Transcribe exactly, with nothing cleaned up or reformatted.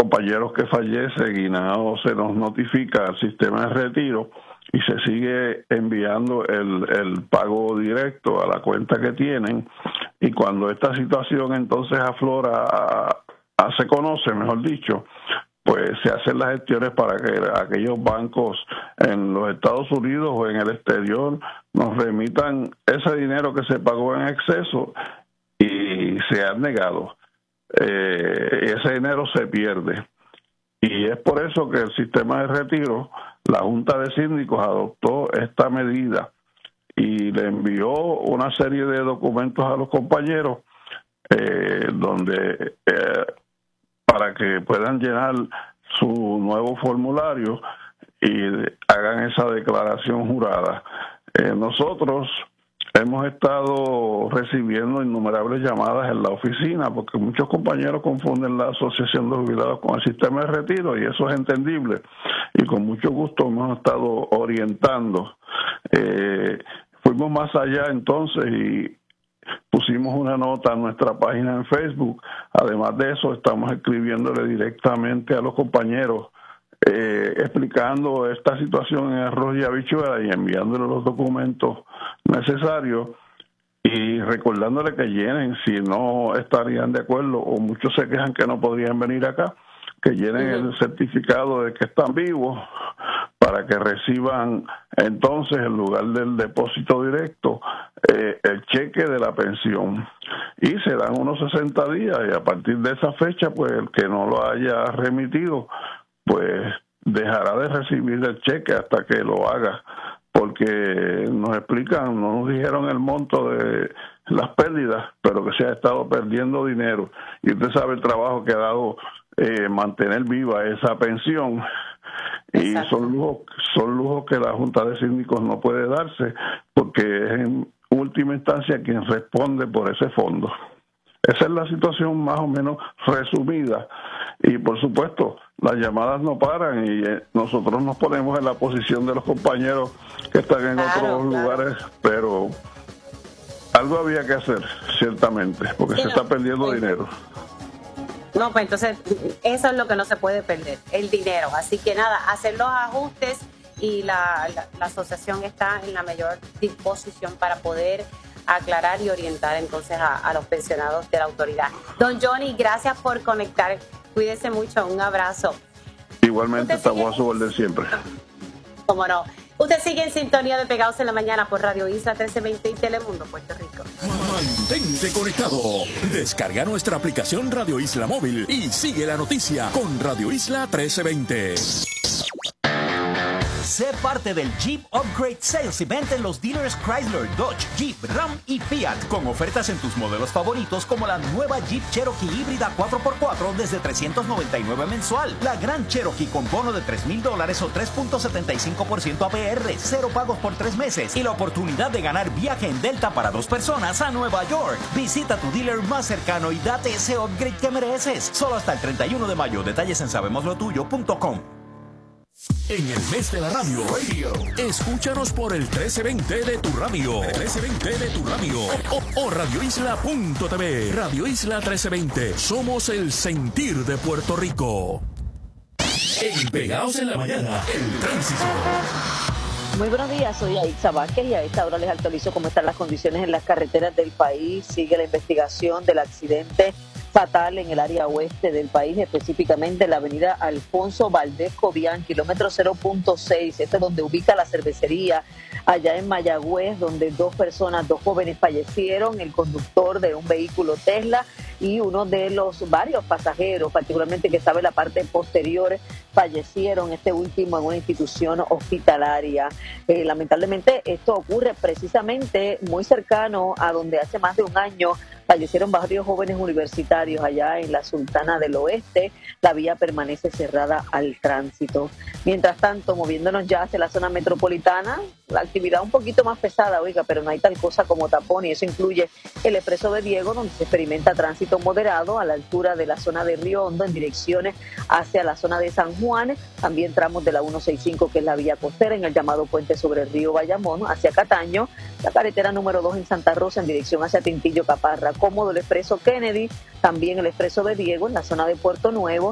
compañeros que fallecen y nada se nos notifica al sistema de retiro y se sigue enviando el, el pago directo a la cuenta que tienen, y cuando esta situación entonces aflora, a, a, se conoce, mejor dicho, pues se hacen las gestiones para que aquellos bancos en los Estados Unidos o en el exterior nos remitan ese dinero que se pagó en exceso y se ha negado. Eh, ese dinero se pierde. Y es por eso que el sistema de retiro, la Junta de Síndicos adoptó esta medida y le envió una serie de documentos a los compañeros eh, donde eh, para que puedan llenar su nuevo formulario y hagan esa declaración jurada. Eh, nosotros hemos estado recibiendo innumerables llamadas en la oficina porque muchos compañeros confunden la Asociación de Jubilados con el sistema de retiro, y eso es entendible, y con mucho gusto hemos estado orientando. Eh, fuimos más allá entonces y pusimos una nota en nuestra página en Facebook. Además de eso, estamos escribiéndole directamente a los compañeros eh, explicando esta situación en arroz y habichuela y enviándole los documentos necesarios y recordándole que llenen si no estarían de acuerdo, o muchos se quejan que no podrían venir acá, que llenen el certificado de que están vivos para que reciban entonces, en lugar del depósito directo, eh, el cheque de la pensión. Y se dan unos sesenta días, y a partir de esa fecha, pues el que no lo haya remitido, pues dejará de recibir el cheque hasta que lo haga, porque nos explican, no nos dijeron el monto de las pérdidas, pero que se ha estado perdiendo dinero. Y usted sabe el trabajo que ha dado eh, mantener viva esa pensión. Y son lujos, son lujos que la Junta de Síndicos no puede darse, porque es en última instancia quien responde por ese fondo. Esa es la situación más o menos resumida. Y por supuesto, las llamadas no paran y eh, nosotros nos ponemos en la posición de los compañeros que están en claro, otros claro. lugares, pero algo había que hacer, ciertamente, porque sí, se no, está perdiendo sí. dinero. No, pues entonces eso es lo que no se puede perder, el dinero. Así que nada, hacer los ajustes y la, la, la asociación está en la mayor disposición para poder aclarar y orientar entonces a, a los pensionados de la autoridad. Don Johnny, gracias por conectar. Cuídese mucho, un abrazo. Igualmente estamos a su orden siempre. Cómo no. Usted sigue en sintonía de Pegados en la Mañana por Radio Isla trece veinte y Telemundo, Puerto Rico. Mantente conectado. Descarga nuestra aplicación Radio Isla Móvil y sigue la noticia con Radio Isla trece veinte. Sé parte del Jeep Upgrade Sales Event en los dealers Chrysler, Dodge, Jeep, Ram y Fiat, con ofertas en tus modelos favoritos como la nueva Jeep Cherokee híbrida cuatro por cuatro desde trescientos noventa y nueve mensual, la Grand Cherokee con bono de tres mil dólares o tres punto setenta y cinco por ciento A P R, cero pagos por tres meses y la oportunidad de ganar viaje en Delta para dos personas a Nueva York. Visita tu dealer más cercano y date ese upgrade que mereces. Solo hasta el treinta y uno de mayo. Detalles en sabemos lo tuyo punto com. En el mes de la radio, radio, escúchanos por el trece veinte de tu radio, trece veinte de tu radio, o, o, o radio isla punto t v. Radio Isla trece veinte, somos el sentir de Puerto Rico. En Pegados en la Mañana, el tránsito. Muy buenos días, soy Aixa Vázquez y a esta hora les actualizo cómo están las condiciones en las carreteras del país. Sigue la investigación del accidente fatal en el área oeste del país, específicamente en la avenida Alfonso Valdés Cobian, kilómetro cero punto seis. Este es donde ubica la cervecería allá en Mayagüez, donde dos personas, dos jóvenes fallecieron, el conductor de un vehículo Tesla y uno de los varios pasajeros, particularmente que estaba en la parte posterior, fallecieron, este último en una institución hospitalaria. Eh, lamentablemente esto ocurre precisamente muy cercano a donde hace más de un año fallecieron varios jóvenes universitarios allá en la Sultana del Oeste. La vía permanece cerrada al tránsito. Mientras tanto, moviéndonos ya hacia la zona metropolitana, la actividad un poquito más pesada, oiga, pero no hay tal cosa como tapón, y eso incluye el Expreso de Diego, donde se experimenta tránsito moderado a la altura de la zona de Río Hondo en direcciones hacia la zona de San Juan, también tramos de la ciento sesenta y cinco, que es la vía costera, en el llamado puente sobre el río Bayamón hacia Cataño, la carretera número dos en Santa Rosa en dirección hacia Tintillo Caparra, cómodo el Expreso Kennedy, también el Expreso de Diego en la zona de Puerto Nuevo,